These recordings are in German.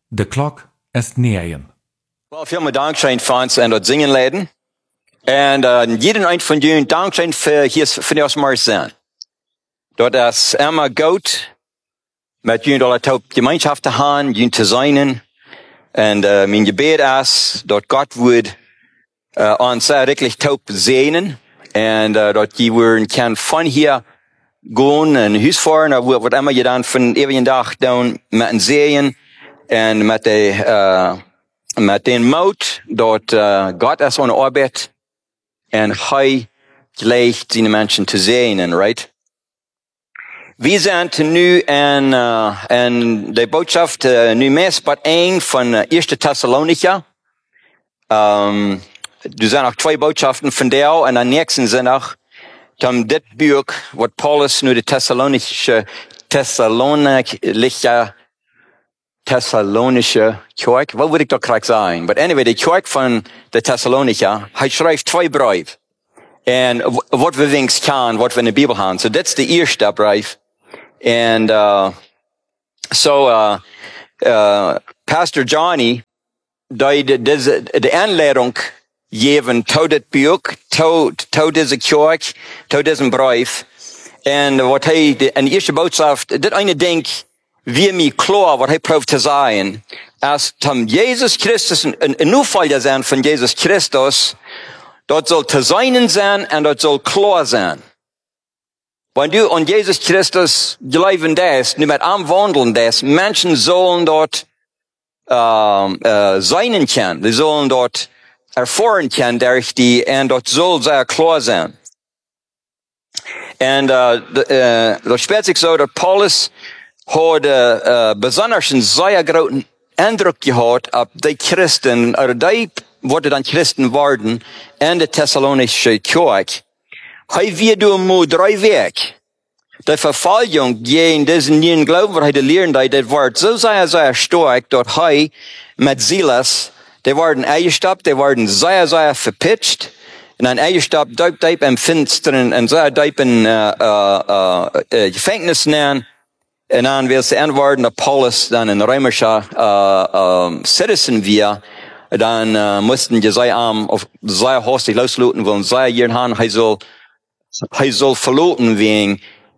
De klok ist neien. Well, vielen Dank schön für uns und dort singen laden. Und jeden ein von ihnen Dank schön für hier für das Mal sein. Dort ist immer gut mit ihnen dort auch Gemeinschaft zu haben, ihnen zu sein. Und mein Gebet ist, dort Gott wird uns wirklich taub sehen. Und dort die würden kann von hier gehen und Haus fahren, was immer ihr dann von ewigen Tag tun, mit den Sehen und mit den Mut, dort Gott ist an Arbeit und er gleicht seine Menschen zu sehen, right? Wir sind nu in der Botschaft nu meest bei ein von 1. Thessalonicher. Du sind auch zwei Botschaften von der und am nächsten sind auch das Buch, was Paulus nu die Thessalonische Kirche, was würde ich doch gerade sagen? But anyway, die Kirche von der Thessalonicher, er schreibt zwei Briefe. Und was wir wenigstens kann, was wir in der Bibel haben. So, das ist der erste Brief. Und Pastor Johnny, die Anleitung geben, zu das Buch, zu dieser Kirche, zu diesem Brief. Und was in der ersten Botschaft, das eine Ding, wie mir klar, was probiert zu sagen, als Jesus Christus, ein Nufall sein von Jesus Christus, dort soll zu sein sein und dort soll klar sein. Wenn du an Jesus Christus glauben darfst, nur mit am Wandeln darfst, Menschen sollen dort sein können, die sollen dort erfahren können durch die, und dort soll sehr klar sein. Und das spielt sich so, dass Paulus hat besonders einen sehr großen Eindruck gehabt auf die Christen, oder die, wo dann Christen waren, in der Thessalonische Kirche. Wir tun nur drei Wege. Die Verfolgung gegen diesen neuen Glauben, was lernen, das war so sehr, sehr stark, dort mit Silas, die waren eingestoppt, die waren sehr, sehr verpitcht, und ein eingestoppt, deep im Finstern, und sehr deep in Gefängnis nehmen. Und dann wird es antworten, dass Paulus dann ein römischer Citizen war. Dann mussten die sehr auf sehr hastig losluten, wollen sehr jeden haben, er soll verloten wegen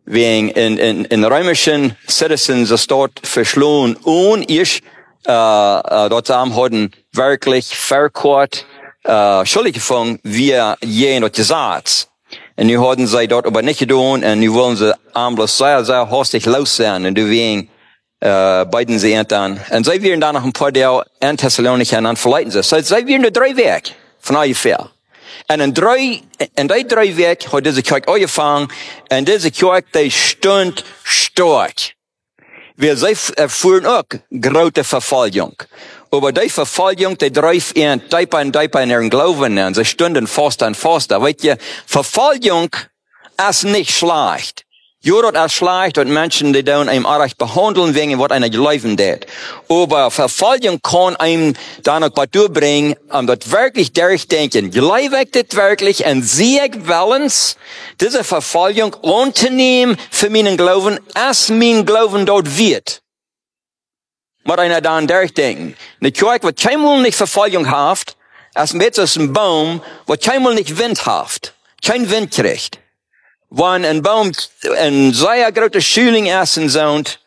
in römischen Citizens das dort verschlossen und ich dort haben wirklich verkehrt schuldig gefunden, wie je dort gesagt. Und nu haben sie dort aber nicht getan und nu wollen sie bloß sehr, sehr hastig los sein und deswegen beiden sie dann. Und sie werden dann noch ein paar Jahre in Thessaloniki und dann verleiten sie. So, sie werden nur drei Wege von ungefähr. Und in die drei Wege hat diese Kirche angefangen und diese Kirche, die stund stark. Wir sie erfuhren auch große Verfolgung. Aber die Verfolgung, die dreif in ihren Glauben an. Sie stunden faster und faster. Weißt ihr, Verfolgung ist nicht schlecht. Ja, das ist schlecht, und Menschen, die dann einem Arsch behandeln, wegen was einer gelaufen hat. Aber Verfolgung kann einem dann auch was durchbringen, das wirklich durchdenken. Glaube ich das wirklich und sehe ich willens, diese Verfolgung unternehmen für meinen Glauben, als mein Glauben dort wird. Muss einer dann durchdenken. Eine Kirche, was keinmal nicht Verfolgung hat, als mit ein Baum, was keinmal nicht Wind hat, kein Wind kriegt. Wenn ein Baum ein sehr großer Schüling ist und so, und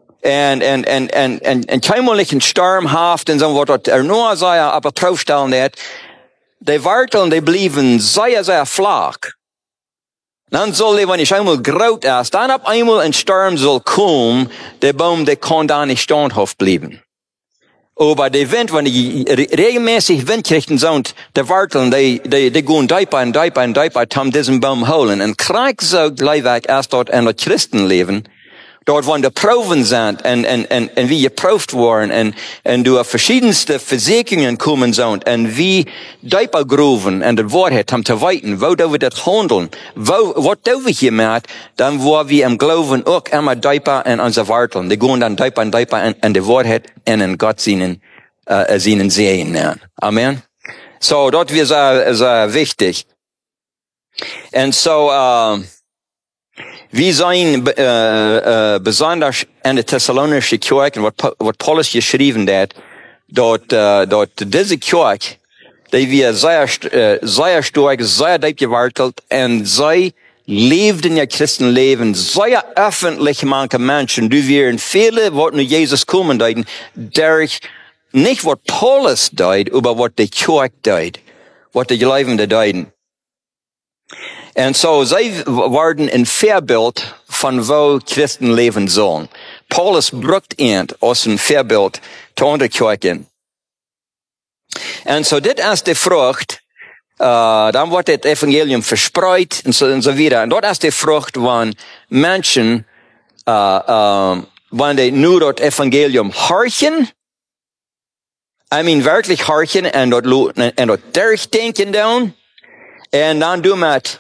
keinmal nicht ein Sturm hat, und so, was dort nur sehr aber draufstellen hat, die Wurzeln, die blieben sehr, sehr flach. Dann soll die, wenn ich einmal groß ist, dann ab einmal ein Sturm soll kommen, der Baum, der kann da nicht standhaft bleiben. Aber der Wind, wenn die regelmäßig Wind kriegen, so, und die Wurzeln, die gehen deeper und deeper, um diesen Baum holen. Und krieg so gleich erst dort in das Christenleben, dort, wo die Proben sind, und wie geprüft worden, und durch verschiedenste Versicherungen kommen sind, und wie deeper Gruben, und das Wort haben zu weiten, wo wir das handeln, was wir hier machen, dann wo wir im Glauben auch immer deeper in unsere Wurzeln, die gehen dann deeper und die Wort in Gott sehen sehen. Amen. So, dort wird sehr, sehr wichtig. Und so, Wir sein besonders in der Thessalonischen Kirche, was Paulus geschrieben hat, dort diese Kirche, die wir sehr stark, sehr diep gewartet, und sie lebten ja Christenleben, sehr öffentlich manche Menschen, die wir viele, was nur Jesus kommen deuten, durch nicht was Paulus deut, aber was die Kirche deut, was die Glaubenden deuten. Und so, sie waren ein Vorbild von wo Christen leben sollen. Paulus brucht ihn aus dem Vorbild zu unterkirchen. Und so, das ist die Frucht, dann wird das Evangelium verspreit und so weiter. Und dort ist die Frucht, wenn Menschen, wenn die nur das Evangelium horchen, wirklich horchen und dort durchdenken dann, und dann du mit,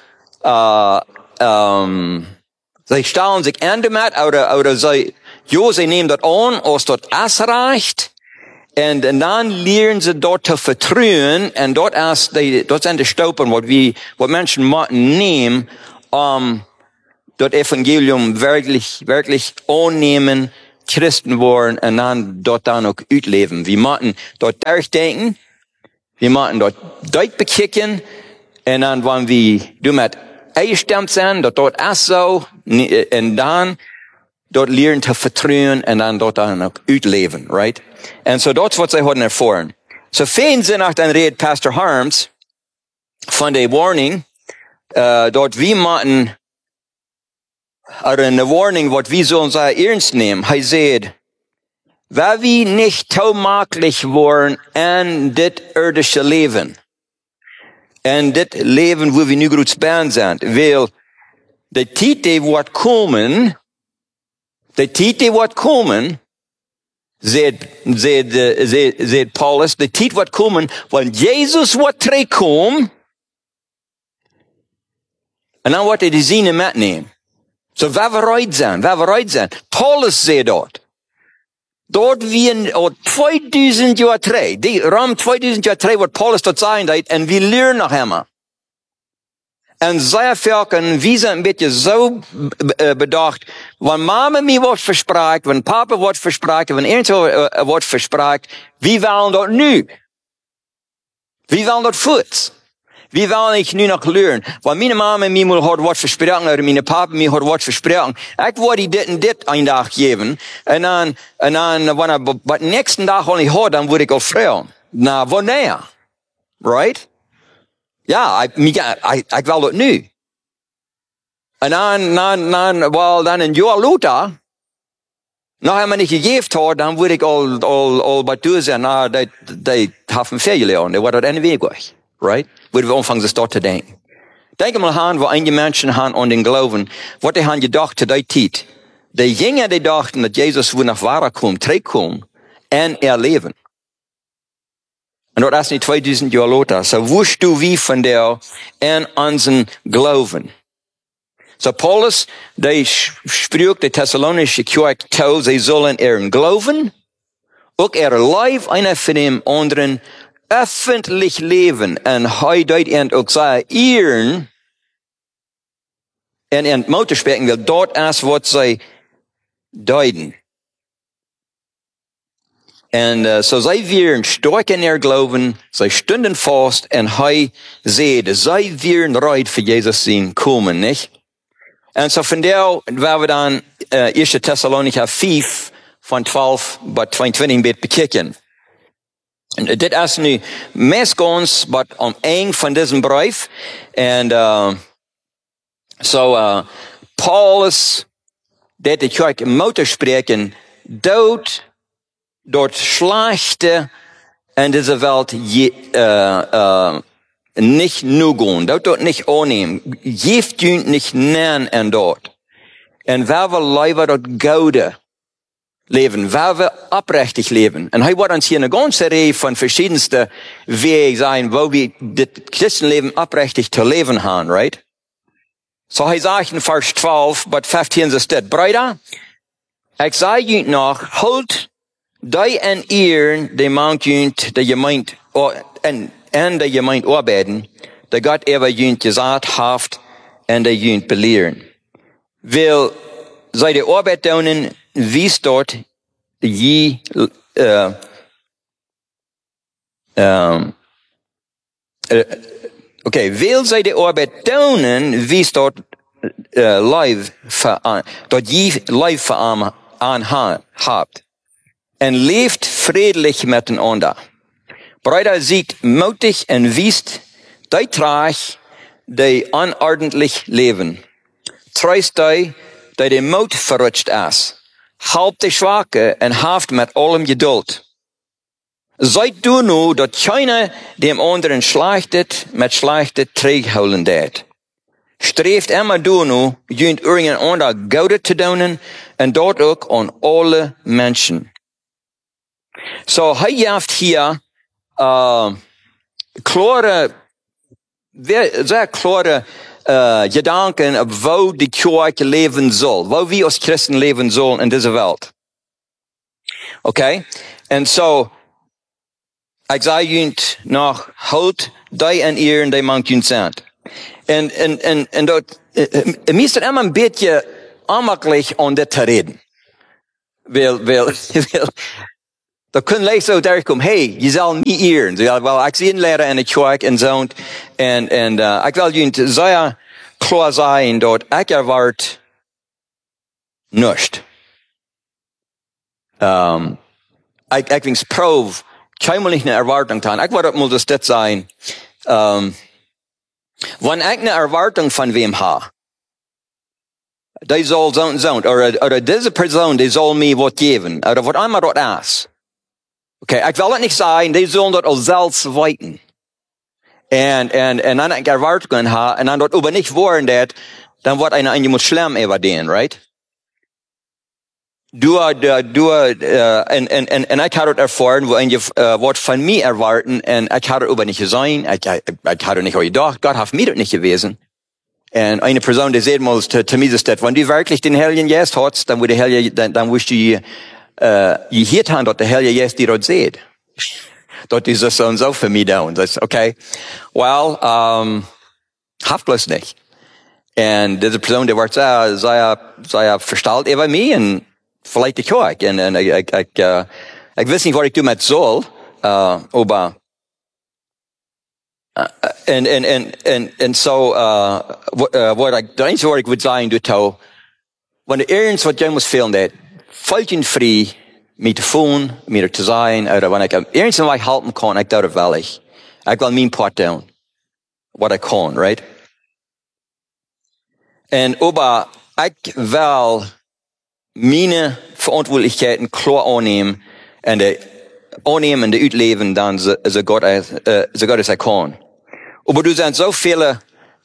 sie stellen sich an damit, oder sie nehmen das an, als das ausreicht, und dann lernen sie dort zu vertrauen, und dort sind die Staupen, was Menschen nehmen, das Evangelium wirklich annehmen, Christen worden, und dann dort dann auch ausleben. Wir müssen dort durchdenken, wir müssen dort durchbekicken, und dann, wenn wir damit eingestimmt sind, dort ist so, und dann dort lernen zu vertrauen, und dann dort dann auch ausleben, right? Und so dort wird sie heute erfahren. So vielen sind nach dann redet Pastor Harms von der Warning, dort wie man, oder eine Warning, was wir sollen sehr ernst nehmen. Er sagt, weil wir nicht tauglich waren in das irdische Leben, in das Leben, wo wir nu gut bei sind, weil die Titel wird kommen, sagt Paulus, die Titel wird kommen, wenn Jesus wird zurückkommen, und dann wird die Sinne mitnehmen. So, wer bereit sein. Paulus sagt dort wir 2000 Jahre 3, Ram 2000 Jahre 3 wird Paulus dort sein, und wir lernen noch immer. Und sehr viele, wir sind ein bisschen so bedacht, wenn Mama mir was verspricht, wenn Papa was verspricht, wenn irgendwo was verspricht, wir wollen dort nu. Wir wollen dort Fuß. Wir wollen nicht nur noch lernen. Weil meine Mama mir mal hat was versprochen, oder meine Papa mir hat was versprochen. Ich wollte dit und dit einen Tag geben. Und dann, wenn den nächsten Tag auch nicht hat, dann würde ich auch fragen. Na, wo näher? Right? Ja, ich will das nu. Und dann, dann ein Jahr lauter, nachher man nicht gegeben hat, dann würde ich all bei dir sagen, na, die haben Fehler gelernt, der war dort eine Weg, right? Würde wir anfangen, das dort zu denken. Denke mal an, wo einige Menschen haben an den Glauben, was die haben gedacht zu der Zeit. Die Jünger, die dachten, dass Jesus wohl nach Wara kommt, zurückkommt, und erleben. Und dort ist nicht 2000 Jahre lauter. So wusst du wie von der in unseren Glauben. So Paulus, der spricht die Thessalonische Kirche zu, sie sollen ihren Glauben, auch ihr Leib einer von dem anderen öffentlich leben. Und heute auch sagen, ihren, und Mutter sprechen will, dort ist, was sie deuten. Und so sie wären stark in ihr Glauben, sie stünden fast, und sie sehen, sie wären bereit für Jesus sein kommen, nicht? Und so von der, werden wir dann 1. Thessalonicher 5 von 12 bis 22 bekijken. Und das ist nu meest ganz, aber eng von diesem Brief. Und Paulus, der die Kirche Mutter sprechen, dort schlechte in dieser Welt nicht nur gehen, dort nicht annehmen, Gift nicht nennen und dort. Und wer wir leider dort Gaude leben, wer wir abrechtig leben. Und er wird uns hier eine ganze Reihe von verschiedensten Wegen sein, wo wir das Christenleben abrechtig zu leben haben, right? So er sagt in Vers 12, but 15 ist das, Brüder, ich sage euch noch, holt die en ehren, die mangt jünt, die gemeint, en die gemeint arbeiten, die Gott ever jünt gesagt haft, en die jünt belehren. Weil zij de arbeid doen, wie dort je, weil zij de arbeid doen, wie dort live dort je live aan habt. En leeft friedlich miteinander. Brüder, seid mutig en wiest, die traag, die onordentlich leven. Treust die de moed verrutscht is. Help de Schwache en haft met allem geduld. Seid du nu, dat keiner dem anderen schlechtet met slechte terughouden deed. Streeft immer du nu, junt irgendein ander Goude te doen, en dat ook aan alle mensen. So, hij heeft hier, sehr klare Gedanken op wo die Kirche leven soll, wo wir als Christen leven sollen in dieser Welt. Okay? Und so, ich sage junt noch, halt die en ihr, die man junt sind. En dat, mir ist immer ein bisschen unmöglich, an das zu reden. Weil, da können Leute so durchkommen, hey, je zal niet eeren. Ze zeggen, wel, ik zie een leraar in de kerk en zo. En ik wil jullie zeer klaar zijn dat ik erwaart niets. Ik wens proef, keinmal niet een erwartung aan. Ik wil dat moet dit zijn. Wanneer ik een erwartung van wem heb, die zal zo en zo, oder deze persoon, die zal mij wat geven, oder wat immer dat is. Okay, ik wil het niet zeggen, die zullen dat al zelfs weten. En dan ik erwartungen ha, en dan dat over niet worden dat, dan wordt een je moet schlimm over den, right? En ik had het ervaren, wo je wat van mij erwarten, en ik had het over niet gezien, ik had het niet gedacht, God heeft mij dat niet gewezen. En een persoon die zei mal te mij dat, wanneer du wirklich den Heiligen Geist hast, dan wordt de Heilige, dan wist je hier haben, dass der Herr jetzt die dort sieht. Dort ist es so und so für mich da. Und das, okay, well, haft bloß nicht. Und diese Person, die wird sehr verstanden über mich und vielleicht ich auch. Und ich weiß nicht, was ich damit soll, aber und so, der einzige, was ich würde sagen, du, wenn du irgendwas was fehlen hat, vollkommen frei, mit te voelen, mit te zijn, oder wenn ich irgendwas was halten kann, ich das will ich. Ich will mein Part doen. What I kann, right? Und aber ich will meine Verantwortlichkeiten klar annehmen und die uitleven dann so Gott als ich kann. Aber du sind so viele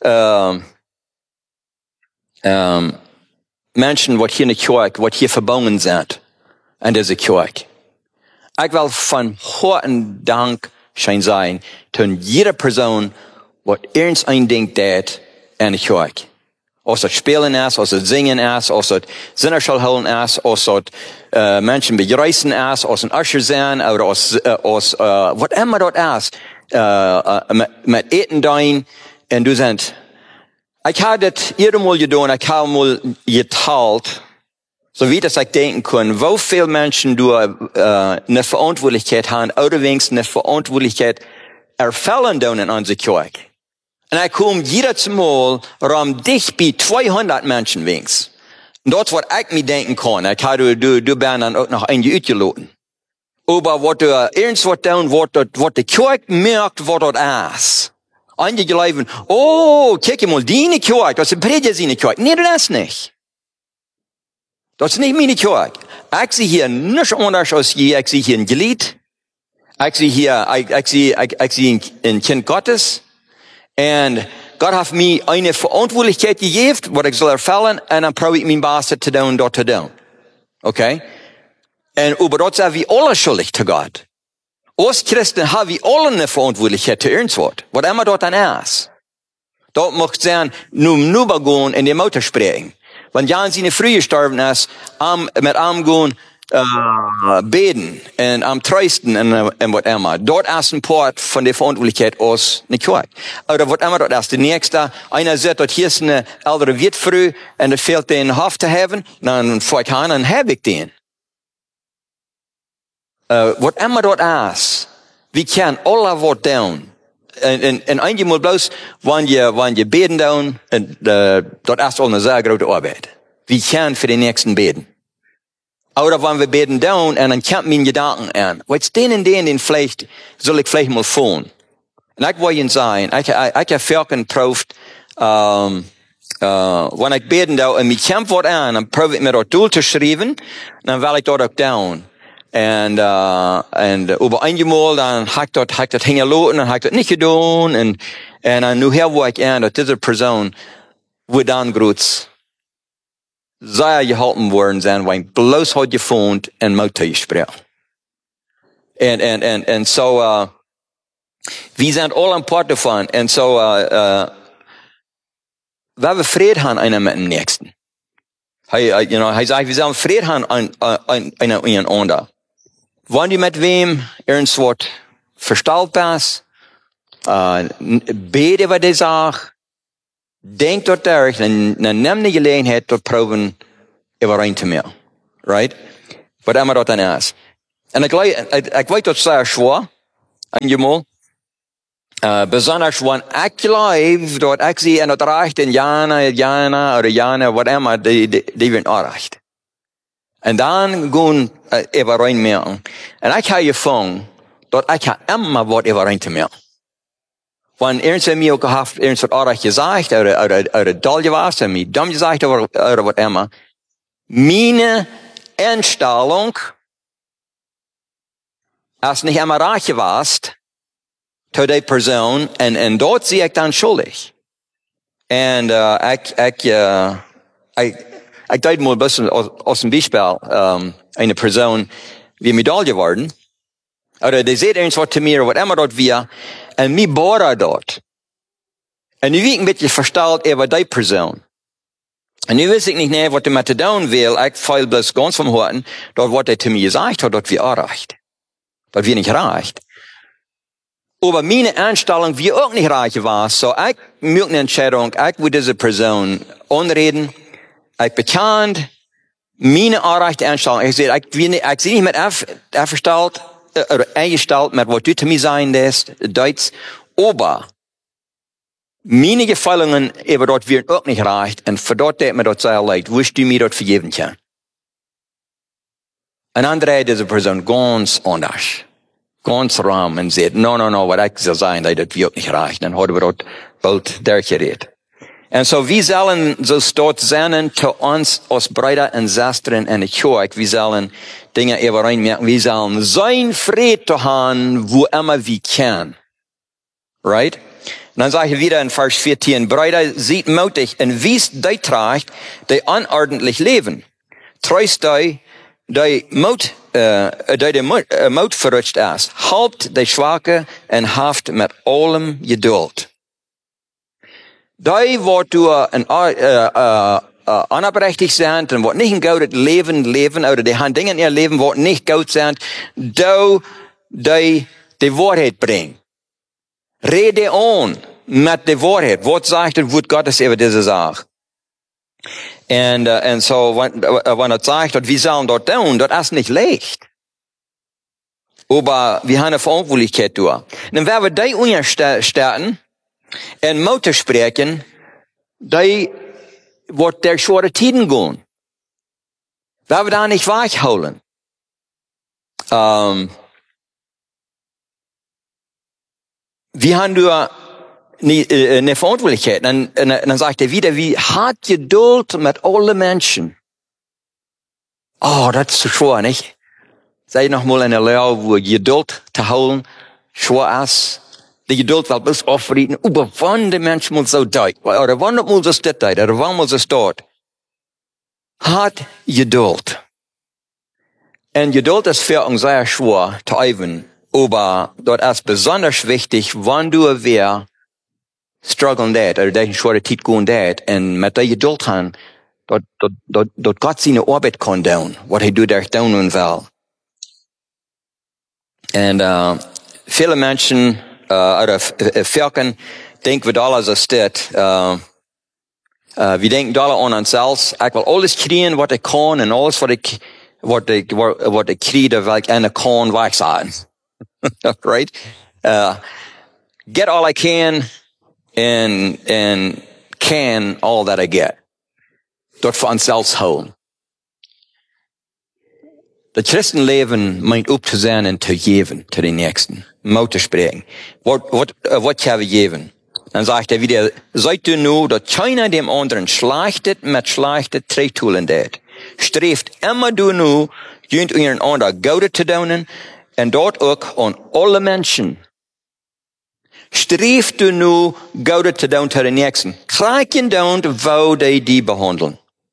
Menschen, die hier in der Kirche, die hier verbunden sind, an dieser Kirche. Ich will von harten Dank sein, von jeder Person, die ernst eindenkt dat an der Kirche. Als het spelen is, als het zingen is, als het zinnerschal houden is, als het mensen bereizen is, als een usher zijn, oder als wat immer dat is, met eten doen, en du sind. Ich habe das einmal getan, ich habe mal geteilt, so wie das ich denken kann, wo viele Menschen eine Verantwortlichkeit haben, oder wenigstens eine Verantwortlichkeit erfüllen tun in unserer Kirche. Und ich komme jedes Mal dicht bei 200 Menschen wenigstens. Und das, was ich mir denken kann, ich habe, du bist dann auch noch einige ausgeladen. Aber was du irgendwas tun, was die Kirche merkt, was das ist. Einige glauben, oh, kijk mal, die Kirche, das ist eine Prediger-Kirche. Nee, das ist nicht. Das ist nicht meine Kirche. Ich sehe hier nichts anderes als je. Ich sehe hier ein Glied. Ich sehe hier, ich sehe ein Kind Gottes. Und Gott hat mir eine Verantwortlichkeit gegeben, was ich soll erfüllen, und dann probiere ich mein Bestes zu tun, dort zu tun. Okay? Und über das sind wir alle schuldig zu Gott. Als Christen haben wir alle eine Verantwortlichkeit zu irgendwas, was immer dort dann ist. Dort muss sein, nur begonnen in die Mutter sprechen. Wenn Jan seine Früh gestorben ist, mit ihm gehen, beden en am trösten en wat immer. Dort ist ein Part von der Verantwortlichkeit aus nicht Kirche. Oder wat immer dort ist. Der nächste, einer sagt, dort hier ist eine ältere Witfrau und es fehlt den Hof zu haben, dann fahre ich an und habe ich den. Wat immer dort ist, wir können alle wat tun. En einmal bloß, wenn je beten tun, dort ist auch eine sehr große Arbeit. Wir können für den Nächsten beten. Oder wenn wir beten down, und dann kommt meine Gedanken an. Was den vielleicht, soll ich vielleicht mal phone. Und ich will Ihnen sagen, ich habe Völkern geprüft, wenn ich beten down, und mir kommt was an, dann prüfe ich mir dort durchzuschreiben, dann will ich dort auch down. Und über einmal, dann hat dort hingelassen, dann hat dort nicht getan, und dann nachher, wo ich an, dass diese Person, wo dann grüßt, sehr gehalten worden zijn, weil bloß hat gefunden en Mutter gesprochen. En so, wir sind alle ein Part davon. En so, weil wir Frieden haben, einer mit dem Nächsten. Hij sagt, wir sollen Frieden haben, einer einander. Wenn du mit wem irgendwas verstanden bist, bete über die Sache, denk dort durch, dann nimm die Gelegenheit, dort proben, überein zu mir. Right? Was immer dort dann ist. Und ich weiß dort sehr schwer, einmal, besonders wenn ich glaube, dort ich sehe, und dort reicht in Jana, was immer, die werden erreicht. Und dann gehen, überein merken. Und ich habe gefangen, dort ich habe immer was überein zu mir. Wenn irgendwer mir auch gehabt, irgendwas ordentlich gesagt, oder doll gewesen, oder mir dumm gesagt, oder was immer. Meine Einstellung, als nicht einmal reich warst, zu der Person, und dort sehe ich dann schuldig. Und, ich deute mal ein bisschen aus dem Beispiel, eine Person, wie mir doll geworden, oder die sieht irgendwas zu mir, oder was immer dort wir, und mir bohre dort. Und ich bin ein bisschen verstellt über die Person. Und ich weiß nicht mehr, was ich mit tun will. Ich feil bloß ganz vom Horten, dort, was er zu mir gesagt hat, dort wir erreicht. Dort wir nicht erreicht. Aber meine Einstellung, wie auch nicht reich war, so ich mache eine Entscheidung, ich will diese Person anreden, ich bekannt, meine erreichte Einstellung, ich sehe nicht mit verstellt, oder eingestellt mit, was du zu mir sein lässt, Deutsch, aber meine Gefallungen über dort werden auch nicht reicht, und für dort hat mir dort sehr leid, wo du mir dort vergeben kann. Ein anderer hat diese Person ganz anders, ganz raum, und sagt, no, was ich soll sein, das wird nicht reichen, dann hat er dort bald durchgeredet. Und so, wir sollen so dort sein, zu uns als Brüder und Schwestern in der Kirche, wir sollen Dinge übereinmerken, wir sollen sein Frieden haben, wo immer wir können. Right? Und dann sage ich wieder in Vers 14, Brüder, seid mutig und wies die trägt, die unordentlich leben. Treust die Mut verrutscht ist. Halbt die Schwache und haft mit allem Geduld. Die, wo du unabberechtigt sind und wo nicht ein gutes Leben, oder die haben Dinge in ihr Leben, wo nicht gut sind, die Wahrheit bringen. Rede an mit der Wahrheit. Was sagt das Wort Gottes über diese Sache? Und so, wenn er sagt, dass wir sollen dort tun, das ist nicht leicht. Aber wir haben eine Verantwortlichkeit durch. Dann werden wir die unterstützen, en Mutter sprechen, die wird der schwere Tiden gehen. Weil wir da nicht weichholen. Wir haben nur eine Verantwortlichkeit. Und dann sagt er wieder, wie hat Geduld mit allen Menschen. Oh, das ist zu schwer, nicht? Sei noch mal in der Lehre, wo Geduld zu holen schwer ist. Die Geduld will bis aufreden, aber wann der Mensch muss so deut, oder wann muss es das deut, oder wann muss es dort. Hat Geduld. Und Geduld ist für uns sehr schwer zu üben, aber dort ist besonders wichtig, wenn du wer strugglen dat, oder der schwere Zeit gehen dat, und mit der Geduld haben, dat Gott seine Arbeit kann doen, wat hij doet echt doen und will. En viele Menschen, oder Völkern, denken we alles als dit. We denken alle aan onszelf. Ik wil alles krijgen wat ik kan en alles wat ik krijg, dat wil ik aan de kan wegzetten. Right? Get all I can and can all that I get. Dat voor onszelf houden. Het Christenleven meint op te zijn en te geven te de nächsten. Om te spreken. Wat gaan we geven? Dan zegt hij wieder, seid u nu, dat keiner dem anderen schlechtet met schlechte treetoelen deed. Streeft immer du nu, junt u een ander goede te doen, en dat ook aan alle mensen. Streeft u nu goede te doen te de nächsten. Krijg je doen, wou die behandelen.